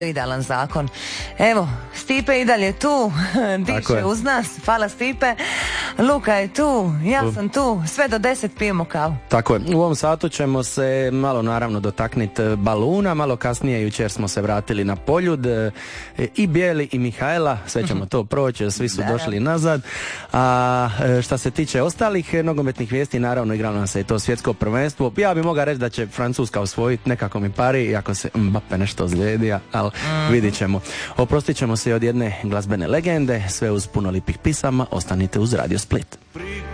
Idealan zakon. Evo, Stipe i dalje tu, diše uz nas. Hvala Stipe. Luka je tu, ja sam tu. Sve do 10 pijemo kavu. Tako je. U ovom satu ćemo se malo naravno dotakniti baluna. Malo kasnije jučer smo se vratili na Poljud. I Bijeli i Mihajla. Sve ćemo to proći. Svi su došli nazad. A šta se tiče ostalih nogometnih vijesti, naravno igralo nam se i to svjetsko prvenstvo. Ja bi mogao reći da će Francuska osvojiti, nekako mi pari, iako se Mbappe nešto ozlijedio, ali vidit ćemo. Oprostit ćemo se od jedne glazbene legende, sve uz puno lipih pisama. Ostanite uz Radio Split.